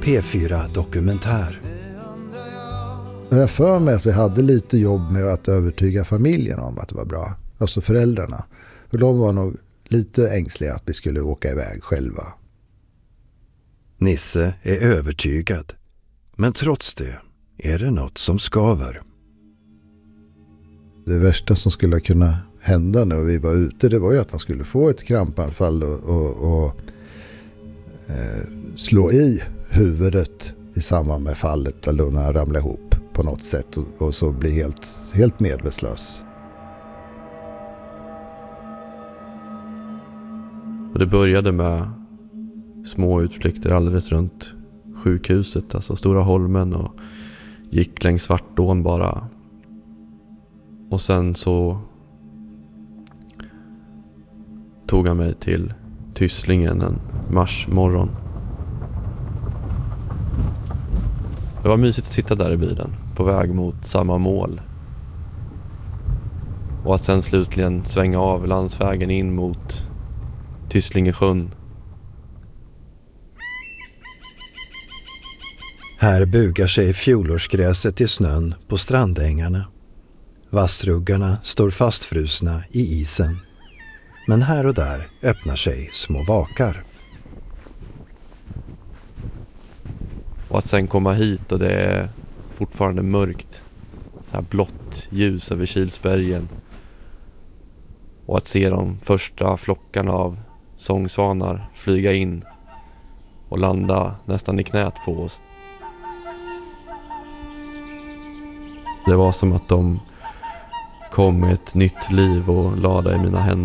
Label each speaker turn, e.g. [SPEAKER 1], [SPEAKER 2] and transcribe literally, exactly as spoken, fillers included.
[SPEAKER 1] P fyra Dokumentär.
[SPEAKER 2] Jag för mig att vi hade lite jobb med att övertyga familjen om att det var bra. Alltså föräldrarna. För de var nog lite ängsliga att vi skulle åka iväg själva.
[SPEAKER 1] Nisse är övertygad. Men trots det är det något som skaver.
[SPEAKER 2] Det värsta som skulle kunna hända när vi var ute, det var ju att han skulle få ett krampanfall och, och, och eh, slå i huvudet i samband med fallet eller när han ramlade ihop på något sätt och, och så bli helt, helt medvetslös.
[SPEAKER 3] Och det började med små utflykter alldeles runt sjukhuset, alltså Stora Holmen, och gick längs Svartån bara. Och sen så tog han mig till Tysslingen en marsmorgon. Det var mysigt att sitta där i bilen på väg mot samma mål. Och att sen slutligen svänga av landsvägen in mot Tysslingesjön.
[SPEAKER 1] Här bugar sig fjolårsgräset i snön på strandängarna. Vassruggarna står fastfrusna i isen. Men här och där öppnar sig små vakar.
[SPEAKER 3] Och att sen komma hit och det är fortfarande mörkt. Så här blått ljus över Kilsbergen. Och att se de första flockarna av sångsvanar flyga in och landa nästan i knät på oss. Det var som att de kom med ett nytt liv och lade i mina händer.